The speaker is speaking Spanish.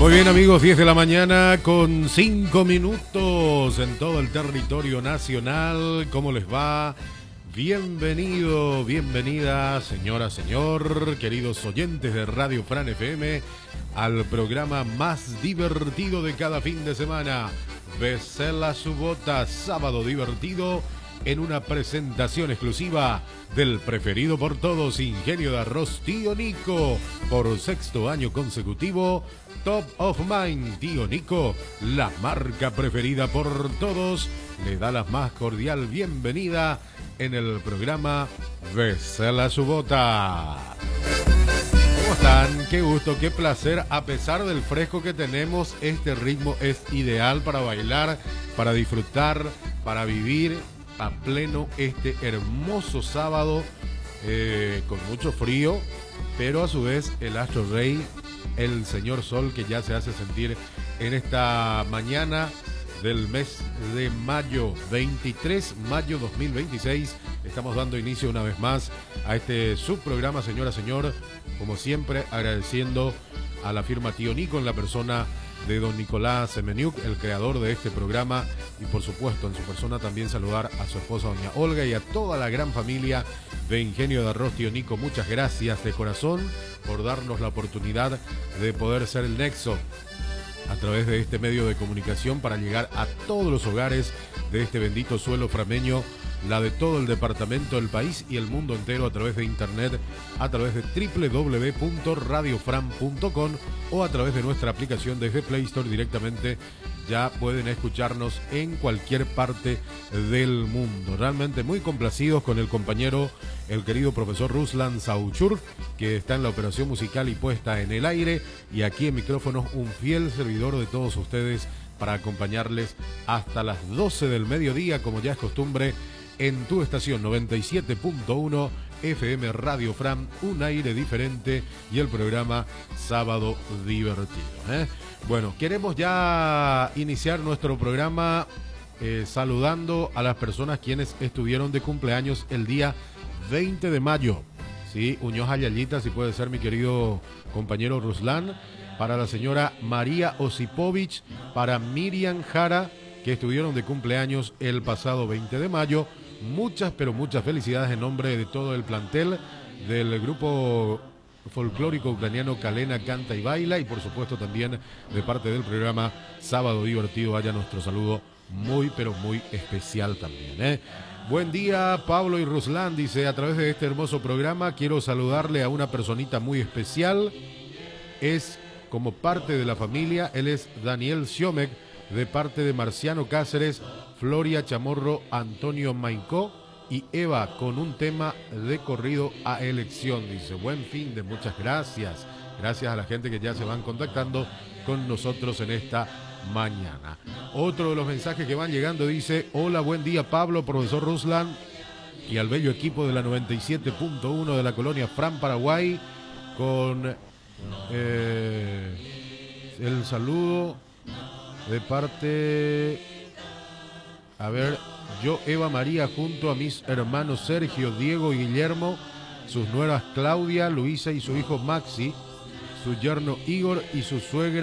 Muy bien, amigos, 10 de la mañana con 5 minutos en todo el territorio nacional. ¿Cómo les va? Bienvenido, bienvenida, señora, señor, queridos oyentes de Radio Fran FM, al programa más divertido de cada fin de semana. Besela su bota, sábado divertido, en una presentación exclusiva del preferido por todos, Ingenio de Arroz Tío Nico, por sexto año consecutivo. Top of Mind, Tío Nico, la marca preferida por todos, le da la más cordial bienvenida en el programa Besela su bota. ¿Cómo están? Qué gusto, qué placer. A pesar del fresco que tenemos, este ritmo es ideal para bailar, para disfrutar, para vivir a pleno este hermoso sábado, con mucho frío, pero a su vez el astro rey, el señor sol, que ya se hace sentir en esta mañana del mes de mayo, 23 mayo 2026. Estamos dando inicio una vez más a este subprograma, señora, señor, como siempre agradeciendo a la firma Tío Nico en la persona de don Nicolás Semeniuk, el creador de este programa, y por supuesto en su persona también saludar a su esposa doña Olga y a toda la gran familia de Ingenio de Arroz Tío Nico. Muchas gracias de corazón por darnos la oportunidad de poder ser el nexo a través de este medio de comunicación para llegar a todos los hogares de este bendito suelo frameño, la de todo el departamento, el país y el mundo entero, a través de internet, a través de www.radiofran.com o a través de nuestra aplicación desde Play Store directamente. Ya pueden escucharnos en cualquier parte del mundo. Realmente muy complacidos con el compañero, el querido profesor Ruslan Sauchur, que está en la operación musical y puesta en el aire, y aquí en micrófonos un fiel servidor de todos ustedes para acompañarles hasta las 12 del mediodía, como ya es costumbre, en tu estación 97.1 FM Radio Fran, un aire diferente, y el programa Sábado Divertido. Bueno, queremos ya iniciar nuestro programa saludando a las personas quienes estuvieron de cumpleaños el día 20 de mayo. Sí, Uñoz Ayalita, si puede ser, mi querido compañero Ruslan, para la señora María Osipovich, para Miriam Jara, que estuvieron de cumpleaños el pasado 20 de mayo. Muchas, pero muchas felicidades en nombre de todo el plantel del grupo folclórico ucraniano Kalena Canta y Baila, y por supuesto también de parte del programa Sábado Divertido. Vaya nuestro saludo muy, pero muy especial también. Buen día, Pablo y Ruslan, dice, a través de este hermoso programa quiero saludarle a una personita muy especial. Es como parte de la familia, él es Daniel Siomek, de parte de Marciano Cáceres, Floria Chamorro, Antonio Maicó y Eva, con un tema de corrido a elección. Dice, buen fin de, muchas gracias. Gracias a la gente que ya se van contactando con nosotros en esta mañana. Otro de los mensajes que van llegando dice, hola, buen día Pablo, profesor Ruslan y al bello equipo de la 97.1 de la colonia Fran Paraguay, con el saludo de parte, a ver, yo Eva María junto a mis hermanos Sergio, Diego y Guillermo, sus nueras Claudia, Luisa y su hijo Maxi, su yerno Igor y su suegra